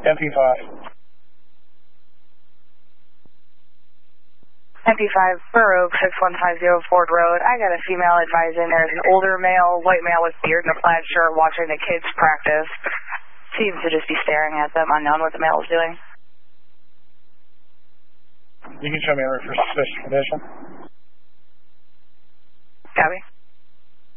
MP5. MP5, Burr Oak, 6150 Ford Road. I got a female advising there's an older male, white male with beard and a plaid shirt watching the kids practice. Seems to just be staring at them, unknown what the male is doing. You can show me a for suspicious condition.